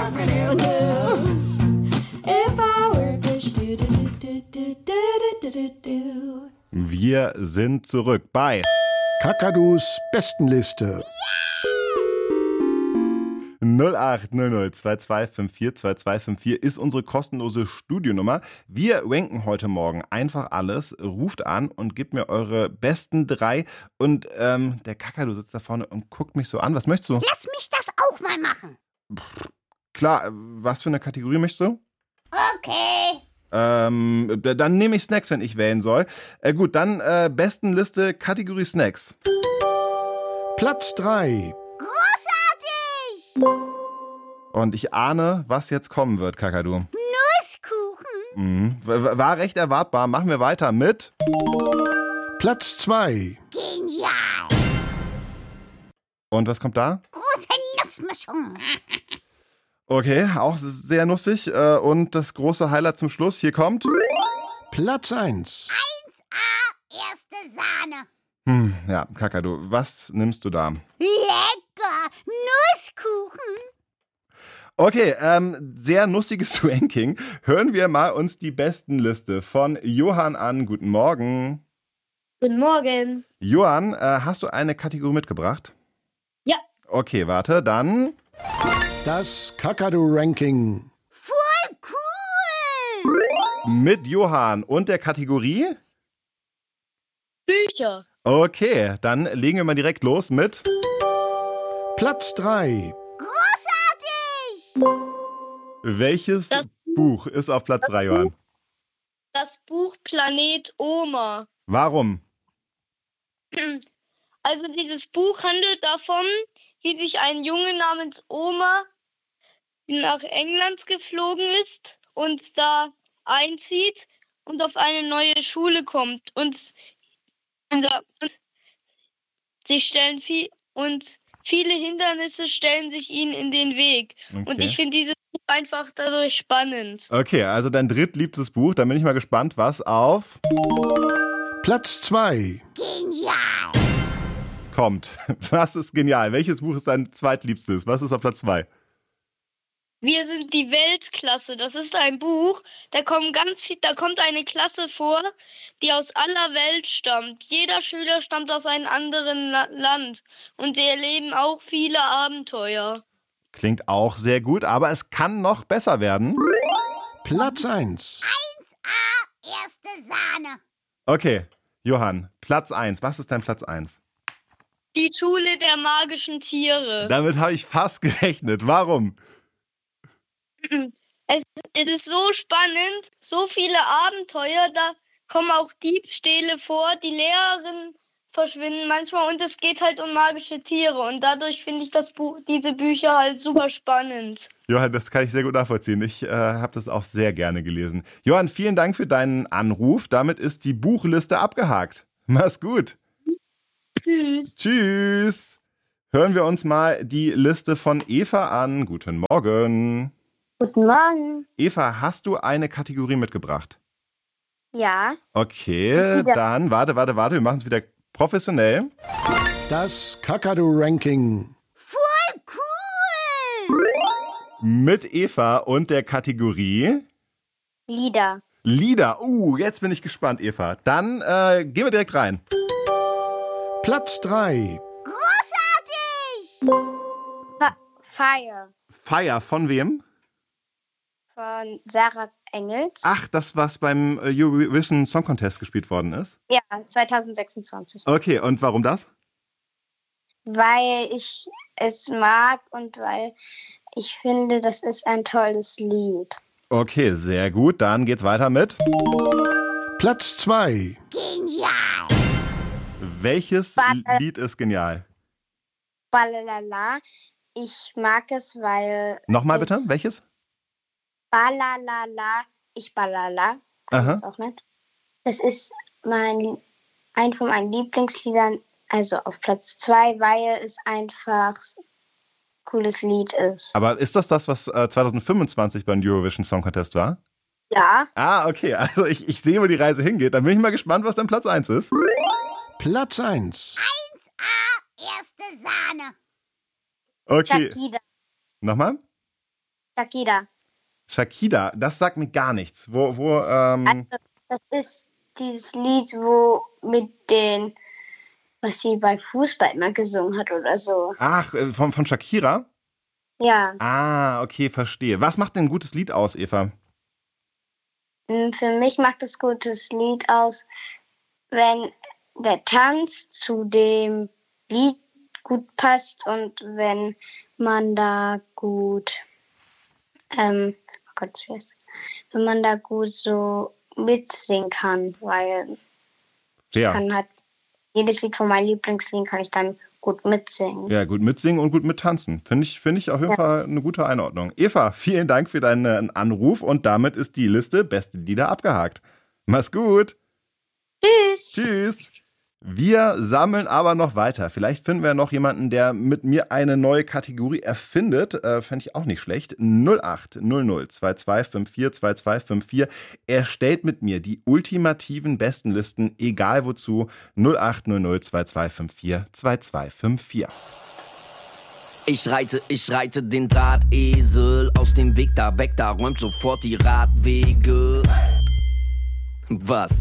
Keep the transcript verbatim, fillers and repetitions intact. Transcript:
If I were fish, do do do do do do do do. Wir sind zurück bei Kakadus Bestenliste. null acht null null zwei zwei fünf vier zwei zwei fünf vier ist unsere kostenlose Studionummer. Wir ranken heute Morgen einfach alles. Ruft an und gebt mir eure besten drei. Und ähm, der Kakadu sitzt da vorne und guckt mich so an. Was möchtest du? Lass mich das auch mal machen. Klar, was für eine Kategorie möchtest du? Okay. Ähm, dann nehme ich Snacks, wenn ich wählen soll. Äh, gut, dann äh, Bestenliste Kategorie Snacks. Platz drei. Großartig. Und ich ahne, was jetzt kommen wird, Kakadu. Nusskuchen. Mhm. War recht erwartbar. Machen wir weiter mit Platz zwei. Genial. Und was kommt da? Große Nussmischung. Okay, auch sehr nussig. Und das große Highlight zum Schluss. Hier kommt Platz eins. eins A, erste Sahne. Hm, ja, Kakadu, was nimmst du da? Lecker. Nusskuchen. Okay, ähm, sehr nussiges Ranking. Hören wir mal uns die Bestenliste von Johann an. Guten Morgen. Guten Morgen. Johann, äh, hast du eine Kategorie mitgebracht? Ja. Okay, warte, dann Das Kakadu-Ranking. Voll cool. mit Johann und der Kategorie. Bücher. Okay, dann legen wir mal direkt los mit Platz drei. Großartig. welches Das- Buch ist auf Platz drei, Johann? Das Buch Planet Oma. Warum? Also dieses Buch handelt davon, wie sich ein Junge namens Oma nach England geflogen ist und da einzieht und auf eine neue Schule kommt. Und sie stellen viel und viele Hindernisse stellen sich ihnen in den Weg. Und Okay. ich finde dieses Buch einfach dadurch spannend. Okay, also dein drittliebstes Buch. Dann bin ich mal gespannt, was auf Platz zwei. Genial. kommt. Was ist genial? Welches Buch ist dein zweitliebstes? Was ist auf Platz zwei? Wir sind die Weltklasse. Das ist ein Buch, da kommen ganz viel, da kommt eine Klasse vor, die aus aller Welt stammt. Jeder Schüler stammt aus einem anderen La- Land und sie erleben auch viele Abenteuer. Klingt auch sehr gut, aber es kann noch besser werden. Platz eins. eins A, erste Sahne. Okay, Johann, Platz eins. Was ist dein Platz eins? Die Schule der magischen Tiere. Damit habe ich fast gerechnet. Warum? Es, es ist so spannend, so viele Abenteuer, da kommen auch Diebstähle vor, die Lehrerin verschwinden manchmal und es geht halt um magische Tiere und dadurch finde ich das Buch, diese Bücher halt super spannend. Johann, das kann ich sehr gut nachvollziehen. Ich äh, habe das auch sehr gerne gelesen. Johann, vielen Dank für deinen Anruf. Damit ist die Buchliste abgehakt. Mach's gut. Tschüss. Tschüss. Hören wir uns mal die Liste von Eva an. Guten Morgen. Guten Morgen. Eva, hast du eine Kategorie mitgebracht? Ja. Okay, Ja. dann warte, warte, warte. Wir machen es wieder professionell. Das Kakadu-Ranking. Voll cool. Mit Eva und der Kategorie Lieder. Lieder. Uh, jetzt bin ich gespannt, Eva. Dann äh, gehen wir direkt rein. Platz drei. Großartig. Fa- Fire Fire von wem? von Sarah Engels. Ach, das, was beim äh, Eurovision Song Contest gespielt worden ist. Ja, zwanzig sechsundzwanzig. Okay, und warum das? Weil ich es mag und weil ich finde, das ist ein tolles Lied. Okay, sehr gut. Dann geht's weiter mit. Platz zwei. Genial. Welches Warte. Lied ist genial? Balalala. Ich mag es, weil. Nochmal es- bitte, welches? Balalala. Ich balala. Aha. Das auch nicht. Das ist mein, ein von meinen Lieblingsliedern, also auf Platz zwei, weil es einfach ein cooles Lied ist. Aber ist das das, was äh, zwanzig fünfundzwanzig beim Eurovision Song Contest war? Ja. Ah, okay. Also ich, ich sehe, wo die Reise hingeht. Dann bin ich mal gespannt, was dein Platz eins ist. Platz eins. eins A, erste Sahne. Okay. Shakira. Nochmal? Shakira. Shakira, das sagt mir gar nichts. Wo, wo, ähm... Also, das ist dieses Lied, wo mit den, was sie bei Fußball immer gesungen hat oder so. Ach, äh, von, von Shakira? Ja, Ah, okay, verstehe. Was macht denn ein gutes Lied aus, Eva? m, für mich macht das gutes Lied aus, wenn der Tanz zu dem Lied gut passt und wenn man da gut, ähm, oh Gott, wie heißt das? Wenn man da gut so mitsingen kann, weil ich Ja. kann halt jedes Lied von meinen Lieblingsliedern kann ich dann gut mitsingen. Ja, gut mitsingen und gut mittanzen. Finde ich, finde ich auf jeden Fall eine gute Einordnung. Eva, vielen Dank für deinen Anruf und damit ist die Liste beste Lieder abgehakt. Mach's gut. Tschüss! Tschüss. Wir sammeln aber noch weiter. Vielleicht finden wir noch jemanden, der mit mir eine neue Kategorie erfindet. Äh, Fände ich auch nicht schlecht. null acht null null zwei zwei fünf vier zwei zwei fünf vier. Erstellt mit mir die ultimativen Bestenlisten, egal wozu. null acht null null zwei zwei fünf vier zwei zwei fünf vier. Ich reite, ich reite den Drahtesel aus dem Weg da weg, da räumt sofort die Radwege. Was?